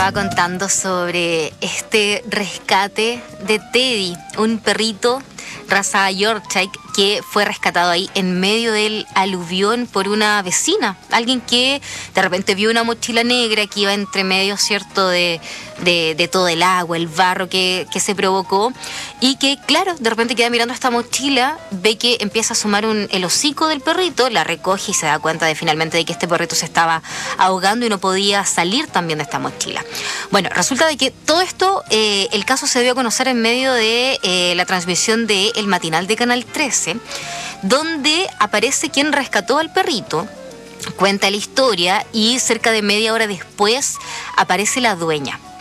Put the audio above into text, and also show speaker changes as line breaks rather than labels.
estaba contando sobre este rescate de Teddy, un perrito raza Yorkshire que fue rescatado ahí en medio del aluvión por una vecina, alguien que de repente vio una mochila negra que iba entre medio, ¿cierto?, de todo el agua, el barro que se provocó, y que, claro, de repente queda mirando esta mochila, ve que empieza a asomar el hocico del perrito, la recoge y se da cuenta finalmente de que este perrito se estaba ahogando y no podía salir también de esta mochila. Bueno, resulta de que todo esto, el caso se dio a conocer en medio de la transmisión de El Matinal de Canal 13, donde aparece quien rescató al perrito, cuenta la historia y cerca de media hora después aparece la dueña.